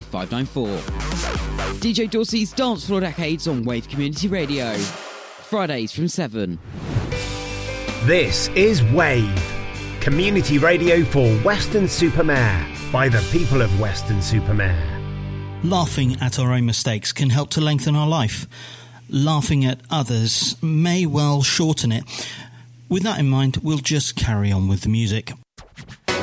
594. DJ Dorsey's Dance Floor Decades on Wave Community Radio. Fridays from 7. This is Wave, community radio for Weston-super-Mare, by the people of Weston-super-Mare. Laughing at our own mistakes can help to lengthen our life. Laughing at others may well shorten it. With that in mind, we'll just carry on with the music.